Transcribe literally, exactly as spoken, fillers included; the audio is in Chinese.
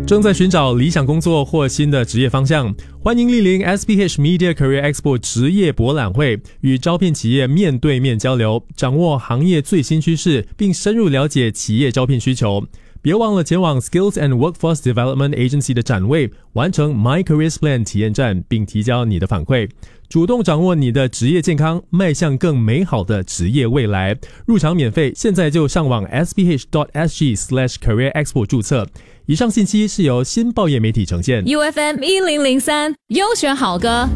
正在寻找理想工作或新的职业方向，欢迎莅临 S P H Media Career Expo 职业博览会，与招聘企业面对面交流，掌握行业最新趋势，并深入了解企业招聘需求。别忘了前往 Skills and Workforce Development Agency 的展位，完成 My Career Plan 体验站，并提交你的反馈，主动掌握你的职业健康，迈向更美好的职业未来。入场免费，现在就上网 s p h dot s g slash career expo 注册。以上信息是由新报业媒体呈现。 U F M 一零零三优选好歌。